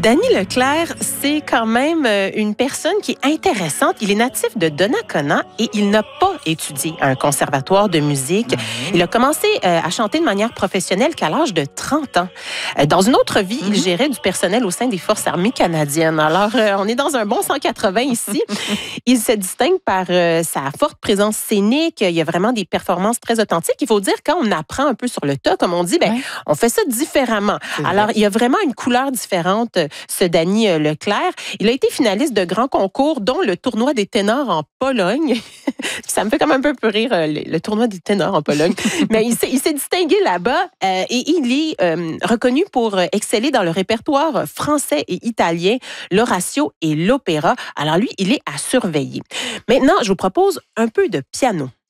Danny Leclerc, c'est quand même une personne qui est intéressante. Il est natif de Donnacona et il n'a pas étudié à un conservatoire de musique. Il a commencé à chanter de manière professionnelle qu'à l'âge de 30 ans. Dans une autre vie, il gérait du personnel au sein des Forces armées canadiennes. Alors, on est dans un bon 180 ici. Il se distingue par sa forte présence scénique. Il y a vraiment des performances très authentiques. Il faut dire, quand on apprend un peu sur le tas, comme on dit, on fait ça différemment. Alors, il y a vraiment une couleur différente, ce Danny Leclerc. Il a été finaliste de grands concours, dont le tournoi des ténors en Pologne. Ça me fait comme un peu rire, le tournoi des ténors en Pologne. Mais il s'est distingué là-bas et il est reconnu pour exceller dans le répertoire français et italien, l'oratio et l'opéra. Alors lui, il est à surveiller. Maintenant, je vous propose un peu de piano.